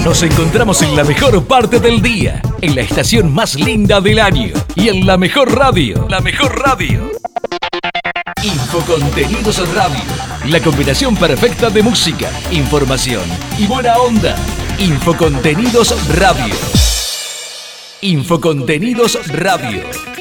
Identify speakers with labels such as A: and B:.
A: Nos encontramos en la mejor parte del día, en la estación más linda del año y en la mejor radio. La mejor radio. Infocontenidos Radio. La combinación perfecta de música, información y buena onda. Infocontenidos Radio. Infocontenidos Radio.